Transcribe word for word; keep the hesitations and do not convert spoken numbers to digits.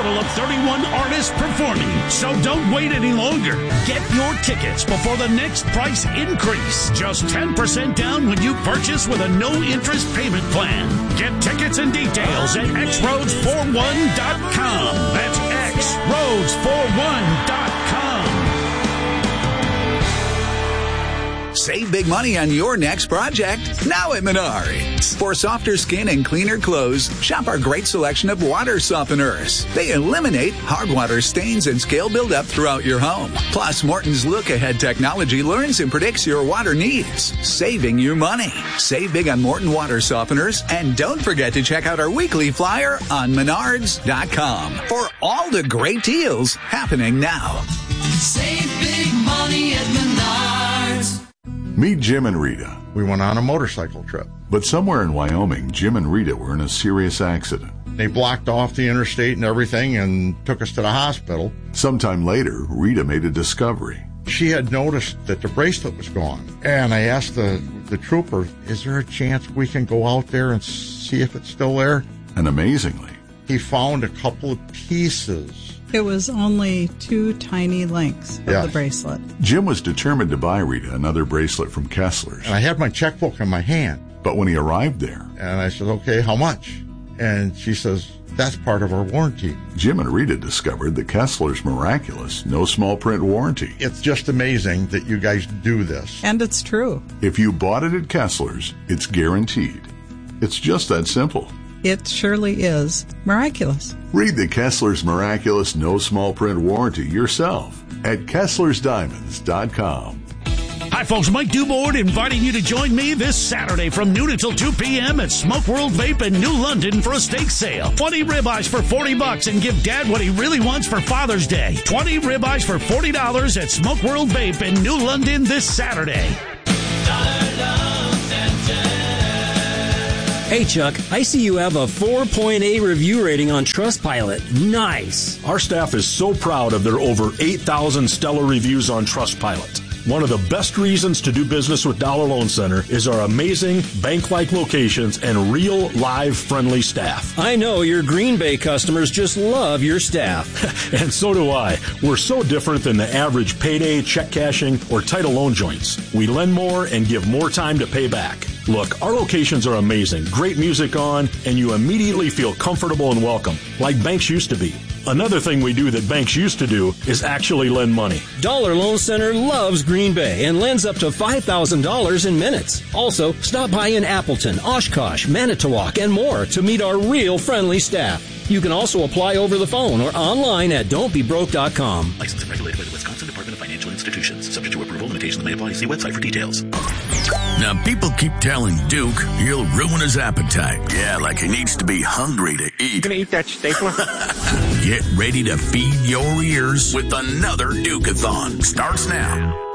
total of thirty-one artists performing. So don't wait any longer. Get your tickets before the next price increase. Just ten percent down when you purchase with a no-interest payment plan. Get tickets and details at x roads forty-one dot com. That's x roads forty-one dot com. Save big money on your next project now at Menards. For softer skin and cleaner clothes, shop our great selection of water softeners. They eliminate hard water stains and scale buildup throughout your home. Plus, Morton's look-ahead technology learns and predicts your water needs, saving you money. Save big on Morton water softeners, and don't forget to check out our weekly flyer on menards dot com for all the great deals happening now. Save big money at Menards. Meet Jim and Rita. We went on a motorcycle trip. But somewhere in Wyoming, Jim and Rita were in a serious accident. They blocked off the interstate and everything and took us to the hospital. Sometime later, Rita made a discovery. She had noticed that the bracelet was gone. And I asked the, the trooper, is there a chance we can go out there and see if it's still there? And amazingly, he found a couple of pieces. It was only two tiny links of yes. the bracelet. Jim was determined to buy Rita another bracelet from Kessler's. And I had my checkbook in my hand. But when he arrived there... And I said, okay, how much? And she says, that's part of our warranty. Jim and Rita discovered the Kessler's miraculous no small print warranty. It's just amazing that you guys do this. And it's true. If you bought it at Kessler's, it's guaranteed. It's just that simple. It surely is miraculous. Read the Kessler's Miraculous No Small Print Warranty yourself at Kesslers Diamonds dot com. Hi, folks. Mike Dubord inviting you to join me this Saturday from noon until two p.m. at Smoke World Vape in New London for a steak sale. twenty ribeyes for forty bucks and give Dad what he really wants for Father's Day. twenty ribeyes for forty dollars at Smoke World Vape in New London this Saturday. Hey, Chuck, I see you have a four point eight review rating on Trustpilot. Nice. Our staff is so proud of their over eight thousand stellar reviews on Trustpilot. One of the best reasons to do business with Dollar Loan Center is our amazing bank-like locations and real, live, friendly staff. I know your Green Bay customers just love your staff. And so do I. We're so different than the average payday, check cashing, or title loan joints. We lend more and give more time to pay back. Look, our locations are amazing, great music on, and you immediately feel comfortable and welcome, like banks used to be. Another thing we do that banks used to do is actually lend money. Dollar Loan Center loves Green Bay and lends up to five thousand dollars in minutes. Also, stop by in Appleton, Oshkosh, Manitowoc, and more to meet our real friendly staff. You can also apply over the phone or online at don't be broke dot com. Licensed and regulated by the Wisconsin Department of Financial Institutions. Subject to approval, limitations may apply. See website for details. Now, people keep telling Duke he'll ruin his appetite. Yeah, like he needs to be hungry to eat. You gonna eat that stapler? Get ready to feed your ears with another Duke-a-thon. Starts now.